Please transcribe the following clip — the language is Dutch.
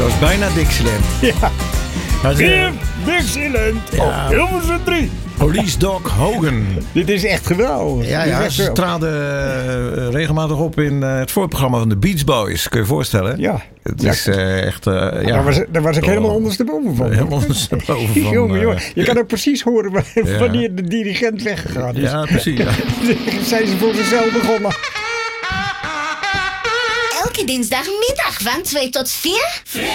Dat is bijna Dixieland. Ja. Dat is, Hier, Dixieland. Ja. Op Hilversum 3. Police Dog Hogan. Dit is echt geweldig. Ja, Dit is ja, echt ze geweldig. traden regelmatig op in het voorprogramma van de Beach Boys. Kun je je voorstellen? Ja. Het Ja. is echt... ja, Daar was ik helemaal Oh. ondersteboven van. Helemaal ondersteboven van. Jongen. Je kan ook precies horen ja. wanneer de dirigent weggegaan is. Ja, precies. Ja. Zijn ze voor zichzelf begonnen. Elke dinsdagmiddag van 2 tot 4.